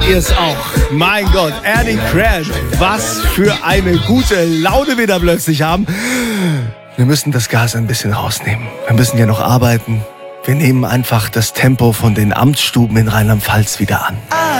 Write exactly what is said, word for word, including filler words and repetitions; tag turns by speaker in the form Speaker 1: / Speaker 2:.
Speaker 1: ihr es auch? Mein Gott, Annie Grant, was für eine gute Laune wir da plötzlich haben. Wir müssen das Gas ein bisschen rausnehmen. Wir müssen ja noch arbeiten. Wir nehmen einfach das Tempo von den Amtsstuben in Rheinland-Pfalz wieder an.